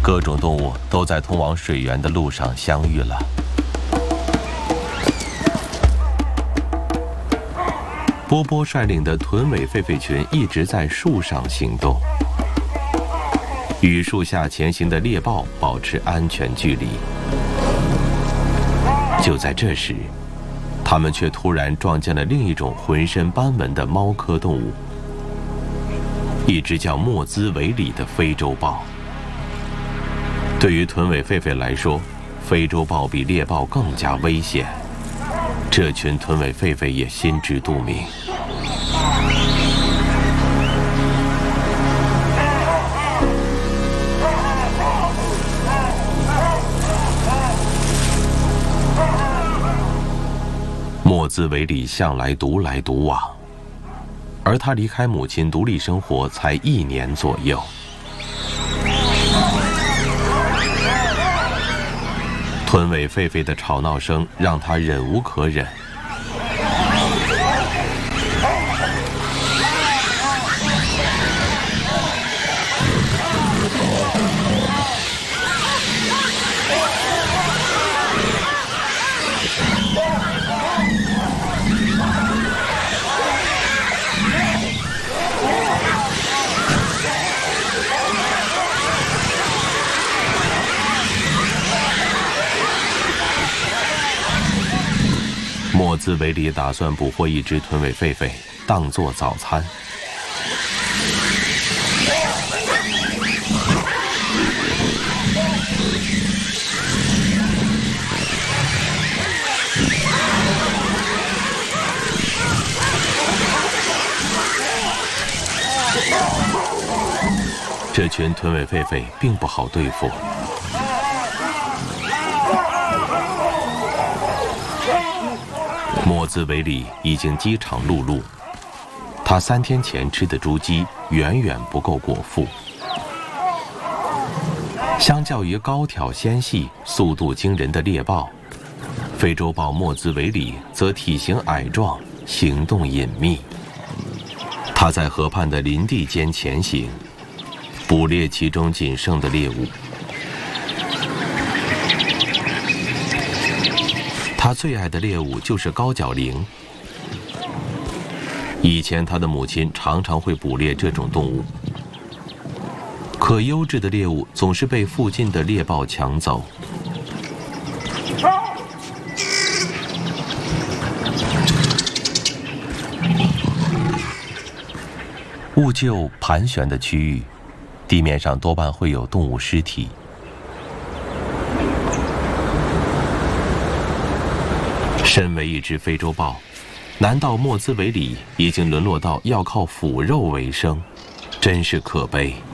各种动物都在通往水源的路上相遇了。波波率领的豚尾狒狒群一直在树上行动，与树下前行的猎豹保持安全距离。就在这时，他们却突然撞见了另一种浑身斑纹的猫科动物——一只叫莫兹维里的非洲豹。对于豚尾狒狒来说，非洲豹比猎豹更加危险。这群豚尾狒狒也心知肚明。莫兹维里向来独来独往，而他离开母亲独立生活才1年左右。豚尾狒狒的吵闹声让他忍无可忍。莫兹维里打算捕获一只豚尾狒狒，当作早餐。这群豚尾狒狒并不好对付。莫兹维里已经饥肠辘辘，他3天前吃的猪鸡远远不够果腹。相较于高挑纤细、速度惊人的猎豹，非洲豹莫兹维里则体型矮壮，行动隐秘。他在河畔的林地间前行，捕猎其中仅剩的猎物。他最爱的猎物就是高脚羚。以前他的母亲常常会捕猎这种动物，可优质的猎物总是被附近的猎豹抢走。兀鹫盘旋的区域，地面上多半会有动物尸体。身为一只非洲豹，难道莫兹维里已经沦落到要靠腐肉为生？真是可悲。